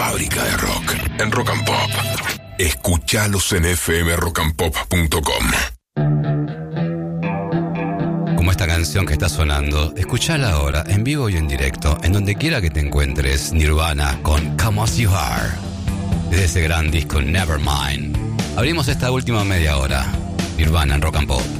fábrica de rock en Rock and Pop. Escuchalos en fmrockandpop.com. Como esta canción que está sonando, escuchala ahora, en vivo y en directo, en donde quiera que te encuentres. Nirvana con Come As You Are, de ese gran disco Nevermind. Abrimos esta última media hora. Nirvana en Rock and Pop.